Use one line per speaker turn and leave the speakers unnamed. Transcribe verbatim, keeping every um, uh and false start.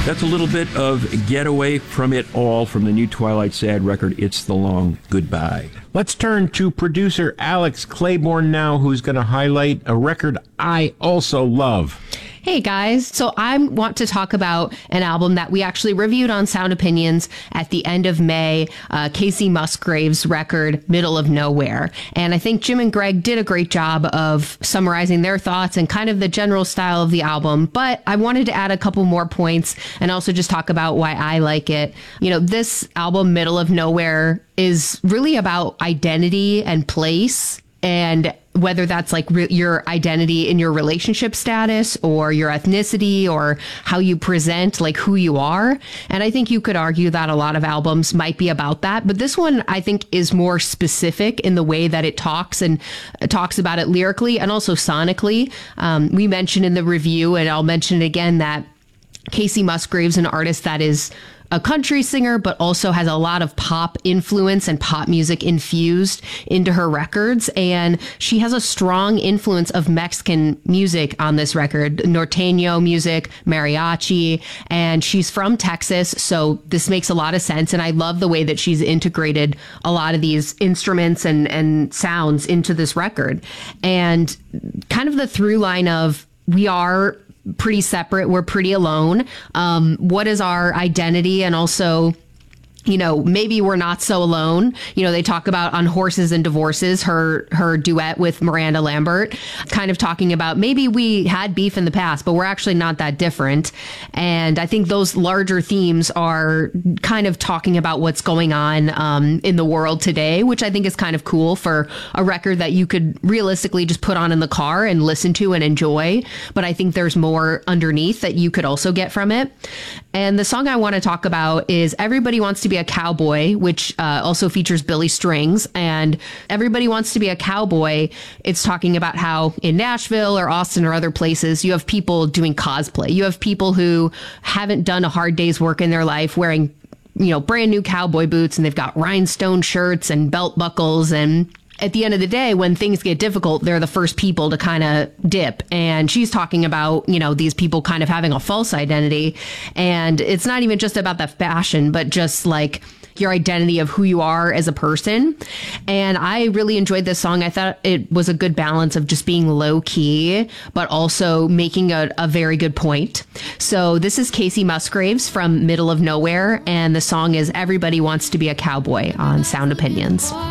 That's a little bit of Getaway from It All from the new Twilight Sad record, It's the Long Goodbye.
Let's turn to producer Alex Claiborne now, who's going to highlight a record I also love.
Hey guys, so I want to talk about an album that we actually reviewed on Sound Opinions at the end of May, uh, Casey Musgrave's record, Middle of Nowhere. And I think Jim and Greg did a great job of summarizing their thoughts and kind of the general style of the album. But I wanted to add a couple more points and also just talk about why I like it. You know, this album, Middle of Nowhere, is really about identity and place, and whether that's like re- your identity in your relationship status or your ethnicity or how you present, like who you are. And I think you could argue that a lot of albums might be about that. But this one, I think, is more specific in the way that it talks and uh, talks about it lyrically and also sonically. Um, we mentioned in the review, and I'll mention it again, that Casey Musgrave's an artist that is a country singer, but also has a lot of pop influence and pop music infused into her records. And she has a strong influence of Mexican music on this record, norteño music, mariachi, and she's from Texas. So this makes a lot of sense. And I love the way that she's integrated a lot of these instruments and, and sounds into this record. And kind of the through line of, we are pretty separate. We're pretty alone. Um, what is our identity? And also, you know, maybe we're not so alone. You know, they talk about on Horses and Divorces, her her duet with Miranda Lambert, kind of talking about maybe we had beef in the past, but we're actually not that different. And I think those larger themes are kind of talking about what's going on um, in the world today, which I think is kind of cool for a record that you could realistically just put on in the car and listen to and enjoy. But I think there's more underneath that you could also get from it. And the song I want to talk about is Everybody Wants to Be a Cowboy, which uh, also features Billy Strings. And Everybody Wants to Be a Cowboy, it's talking about how in Nashville or Austin or other places, you have people doing cosplay. You have people who haven't done a hard day's work in their life wearing, you know, brand new cowboy boots, and they've got rhinestone shirts and belt buckles. And at the end of the day, when things get difficult, they're the first people to kind of dip. And she's talking about, you know, these people kind of having a false identity. And it's not even just about the fashion, but just like your identity of who you are as a person. And I really enjoyed this song. I thought it was a good balance of just being low key, but also making a, a very good point. So this is Casey Musgraves from Middle of Nowhere, and the song is Everybody Wants to Be a Cowboy on Sound Opinions.